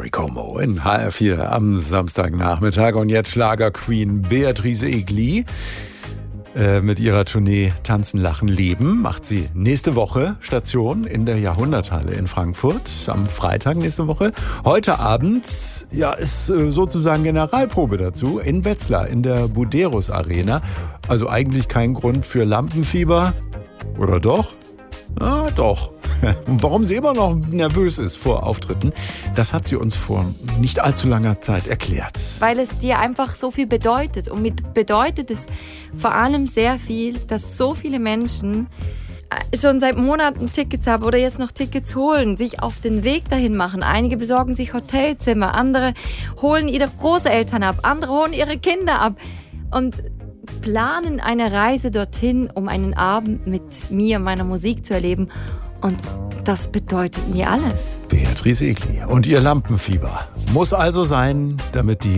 Perry Como in HR4 am Samstagnachmittag. Und jetzt Schlagerqueen Beatrice Egli. Mit ihrer Tournee Tanzen, Lachen, Leben macht sie nächste Woche Station in der Jahrhunderthalle in Frankfurt. Am Freitag nächste Woche. Heute Abend ist sozusagen Generalprobe dazu in Wetzlar in der Buderus Arena. Also eigentlich kein Grund für Lampenfieber. Oder doch? Ah, doch. Und warum sie immer noch nervös ist vor Auftritten, das hat sie uns vor nicht allzu langer Zeit erklärt. Weil es dir einfach so viel bedeutet. Und mit bedeutet es vor allem sehr viel, dass so viele Menschen schon seit Monaten Tickets haben oder jetzt noch Tickets holen, sich auf den Weg dahin machen. Einige besorgen sich Hotelzimmer, andere holen ihre Großeltern ab, andere holen ihre Kinder ab und planen eine Reise dorthin, um einen Abend mit mir, meiner Musik zu erleben. Und das bedeutet mir alles. Beatrice Egli und ihr Lampenfieber muss also sein, damit die